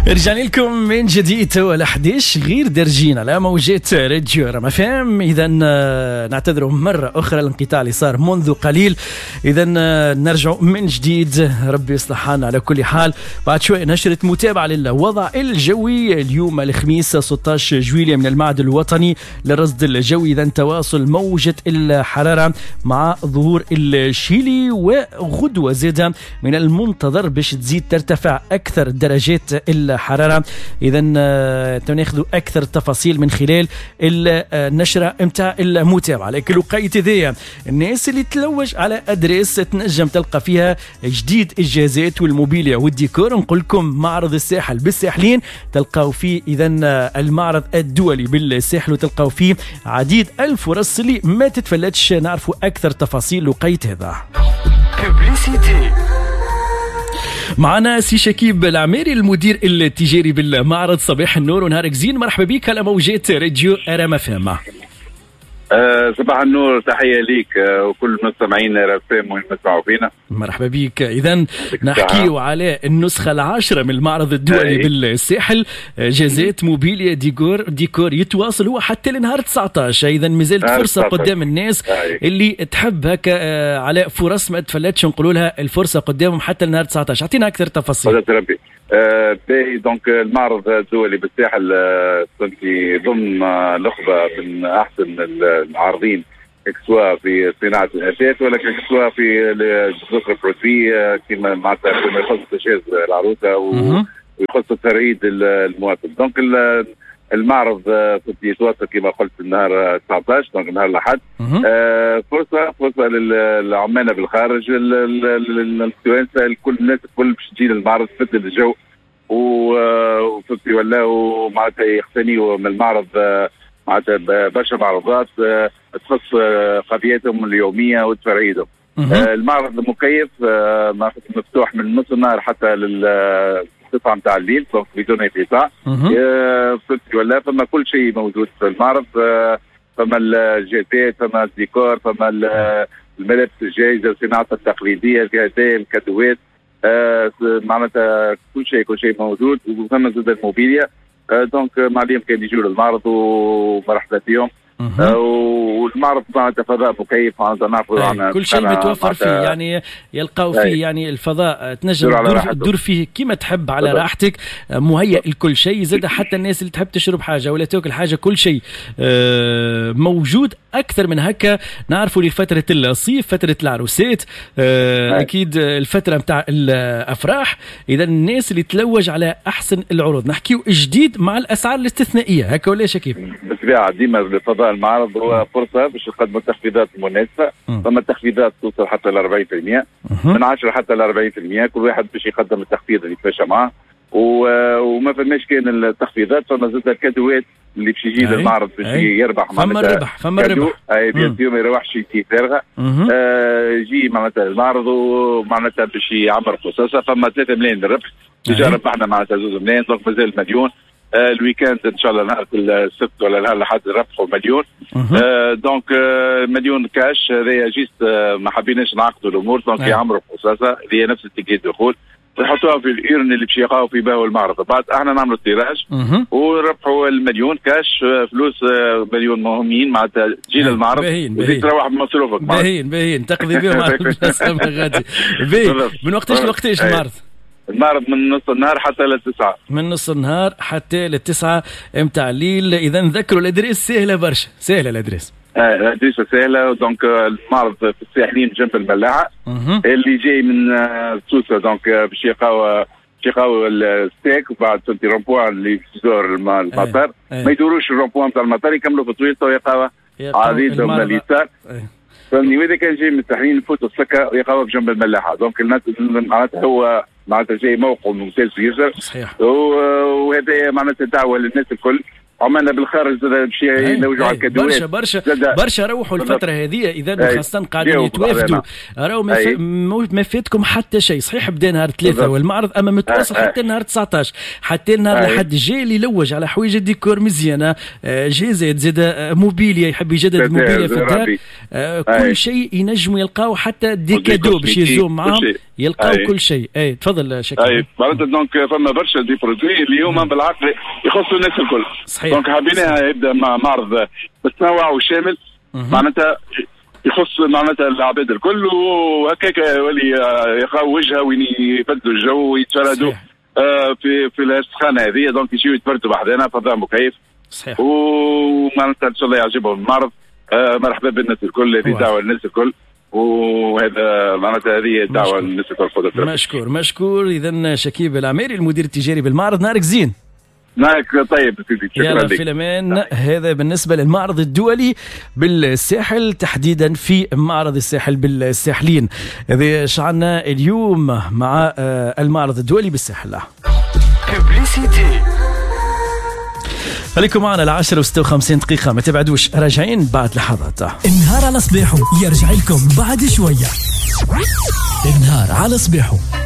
رجعنا لكم من جديد ولا 11 غير درجين على موجات راديو رام اف ام. اذا نعتذر مره اخرى الانقطاع اللي صار منذ قليل. اذا نرجع من جديد، ربي يصلح حالنا. على كل حال بعد شوي نشره متابعه للوضع الجوي اليوم الخميس 16 جويلية من المعهد الوطني للرصد الجوي. اذا تواصل موجه الحراره مع ظهور الشيلي، وغدوه زاده من المنتظر باش تزيد ترتفع اكثر درجات الحرارة. إذا ناخذ أكثر تفاصيل من خلال النشرة متاع المتابعة. لكن الوقاية ذي الناس اللي تلوج على أدريس تنجم تلقى فيها جديد الجازات والموبيليا والديكور. نقول لكم معرض الساحل بالساحلين تلقاو فيه إذا المعرض الدولي بالساحل، وتلقاو فيه عديد الفرص اللي ما تتفلتش. نعرفوا أكثر تفاصيل الوقاية هذا. معنا سي شكيب العميري المدير التجاري بالمعرض. صباح النور ونهارك زين، مرحبا بك على موجات راديو رام اف ام. صباح النور، تحية ليك وكل مستمعين رام اف ام وين يسمعوا فينا. مرحبا بك. إذا نحكيو على النسخة العاشرة من المعرض الدولي بالساحل. جازات موبيليا ديكور يتواصل هو حتى لنهار 19. إذا مازالت فرصة قدام الناس اللي تحب هكا على فرص ما تفلتش، نقولوا لها الفرصة قدامهم حتى لنهار 19. اعطينا أكثر تفاصيل. ربي دونك المعرض الدولي بالساحل في ضمن نخبة من أحسن العارضين سواء في صناعة الأثاث ولا سواء في الزخرف البروتوي كما معناتها كما يخص تجهيز العروسة ويخص ترعيد المواطن. دونك المعرض يتواصل كما قلت النهار 19 دونك نهار الأحد. فرصة للعمالة بالخارج، التوانسة، لكل الناس الكل باش تجي للمعرض تبدل الجو وفكري ولاو معناتها يقتنيوا من المعرض معناتها برشا معروضات تخص قضيتهم اليومية وتفرعيدهم. المعرض مكيف مفتوح من نص النهار حتى للقطعة متاع الليل بدون انقطاع. فكري ولا فما كل شيء موجود في المعرض. فما الجاتات، فما الديكور، فما الملابس الجاهزة، الصناعة التقليدية، الهدايا، الكادوات، معناتها كل شيء موجود. وفما زاد الموبيليا. دونك معليهم كان يجوا للمعرض ومرحبا بهم. والمعرض معناتها فضاء مكيف، معناتها نعرفوا كل شيء متوفر فيه، يعني يلقاو فيه يعني الفضاء تنجم تدور فيه كما تحب على راحتك، مهيئ لكل شيء. زاد حتى الناس اللي تحب تشرب حاجه ولا تاكل حاجه كل شيء موجود. اكثر من هكا نعرفوا لفتره الصيف، فتره العروسات، اكيد الفتره متاع الافراح. اذا الناس اللي تلوج على احسن العروض نحكيو جديد مع الاسعار الاستثنائيه هكا ولا شكيب؟ بالطبيعه ديما لفضاء المعرض هو فرصه باش يقدموا التخفيضات المناسبه. ثم التخفيضات توصل حتى ل 40%، من 10 حتى ل 40%. كل واحد باش يقدم التخفيض اللي يتماشى معاه. وما فماش كان التخفيضات، فما زاد الكادوات اللي باش يجي للمعرض باش يربح. فما الربح اي بيان ما يروحش يجي فارغه. يجي معناتها المعرض ومعناتها باش يعمر قصاصه. فما 3 ملايين للربح. ديجا ربحنا معناتها 2 ملايين، دونك مازال مليون. الويكاند ان شاء الله نهار السبت ولا نهار الاحد ربحوا مليون. دونك مليون كاش. هذايا جيست ما حبيناش نعقدوا الامور. دونك يعمروا قصاصه هي نفس التيكيت دخول، يحطوها في الايرن اللي باش يقاو في باهو المعرض. بعد احنا نعملوا التيراج وربحوا المليون كاش، فلوس مليون مهمين معناتها تجي للمعرض وزيد تروح بمصروفك. باهين تقضي بهم على البلاصه غادي. من وقتاش لوقتاش المعرض؟ المعرض من نص النهار حتى ل9. من نص النهار حتى ل9 متاع الليل. اذا نذكروا الادريس سهله برشا، سهله الادريس. الادريس سهله. دونك المعرض في الساحلين جنب الملاحه. اللي جاي من سوسه دونك باش يلقاو الستيك. وبعد تنتي رومبوان اللي يدور المطار ما يدوروش الرومبوان نتاع المطار، يكملوا في طويل ويلقاو عريض من اليسار. فمن وين كان جاي من الساحلين يفوتوا السكه ويلقاو بجنب الملاحه. دونك الناس معناتها هو معناتها جاي موقع ممتاز ياسر. صحيح. وهذا معناتها دعوه للناس الكل عملنا بالخارج باش يلوجوا على الكادوات. برشا روحوا الفتره هذه اذا خاصه قاعدين يتوافدوا. راهو ما فاتكم حتى شيء. صحيح بدا نهار 3 والمعرض اما متواصل حتى نهار 19 حتى نهار لحد جاي اللي يلوج على حوايج الديكور مزيانه، جهازات زاد موبيليا يحب يجدد موبيليا في الدار، كل شيء ينجموا يلقاو حتى ديكادو باش يزوم معاهم يلقاو كل شيء. اي تفضل شكرا. معناتها دونك فما برشا دي برودوي اليوم بالعقل يخصوا الناس الكل. صحيح. دونك حابينها يبدا مع معرض متنوع وشامل معناتها يخص معناتها العباد الكل، وهكاك يولي يلقاو وجهه وين يبدلوا الجو ويتفردوا في السخانه هذه. دونك يجيو يتفردوا بحذانا فضاء مكيف. صحيح. ومعناتها ان شاء الله يعجبهم المعرض. مرحبا بالناس الكل، هذه دعوه للناس الكل، وهذا معناتها هذه دعوه للناس الكل. مشكور. اذا شكيب العميري المدير التجاري بالمعرض، نهارك زين. نهارك طيب سيدي، شكرا لك. في الامان. هذا بالنسبه للمعرض الدولي بالساحل، تحديدا في معرض الساحل بالساحلين. هذا شعلنا اليوم مع المعرض الدولي بالساحل. خليكم معنا 10:56 دقيقة، ما تبعدوش، راجعين بعد لحظات. النهار على صباحه يرجع لكم بعد شوية. النهار على صباحه.